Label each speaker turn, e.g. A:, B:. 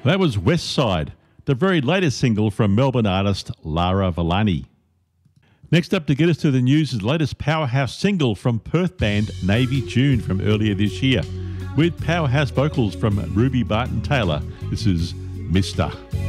A: That was West Side, the very latest single from Melbourne artist Lara Villani. Next up to get us to the news is the latest powerhouse single from Perth band Navy June from earlier this year. With powerhouse vocals from Ruby Barton Taylor, this is Mister.